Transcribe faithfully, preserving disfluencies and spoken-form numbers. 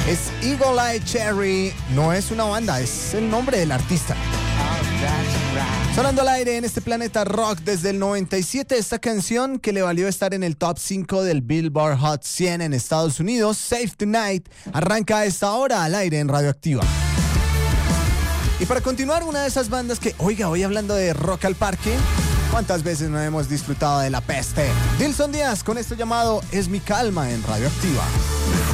Es Eagle Eye Cherry. No es una banda, es el nombre del artista. Sonando al aire en este planeta rock desde el noventa y siete, esta canción que le valió estar en el top cinco del Billboard Hot cien en Estados Unidos, Save Tonight, arranca a esta hora al aire en Radioactiva. Y para continuar, una de esas bandas que, oiga, hoy hablando de Rock al Parque, ¿cuántas veces no hemos disfrutado de la peste? Dilson Díaz con esto llamado Es mi calma en Radioactiva.